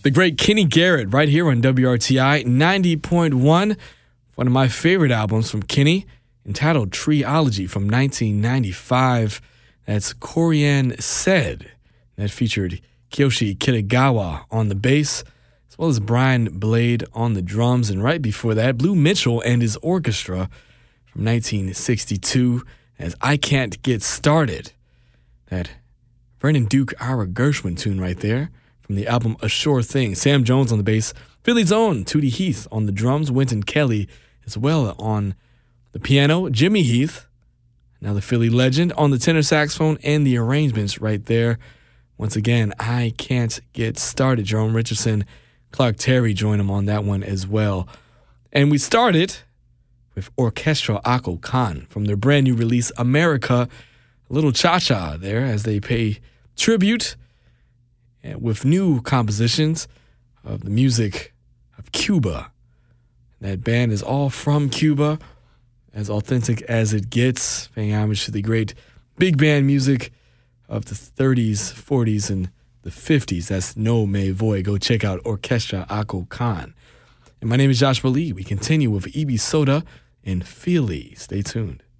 The great Kenny Garrett right here on WRTI 90.1. One of my favorite albums from Kenny, entitled Treeology from 1995. That's Corian Said. That featured Kiyoshi Kitagawa on the bass, as well as Brian Blade on the drums. And right before that, Blue Mitchell and his orchestra from 1962 as I Can't Get Started. That Vernon Duke, Ira Gershwin tune right there from the album A Sure Thing. Sam Jones on the bass, Philly's own Tootie Heath on the drums, Wynton Kelly as well on the piano, Jimmy Heath, now the Philly legend, on the tenor saxophone, and the arrangements right there. Once again, I Can't Get Started. Jerome Richardson, Clark Terry join him on that one as well. And we started with Orchestra Ako Khan from their brand new release, America. A little cha-cha there as they pay tribute with new compositions of the music of Cuba. That band is all from Cuba, as authentic as it gets, paying homage to the great big band music of the 30s, 40s, and the 50s. That's No Me Voy. Go check out Orchestra Ako Khan. And my name is Joshua Lee. We continue with E.B. Soda and Feely. Stay tuned.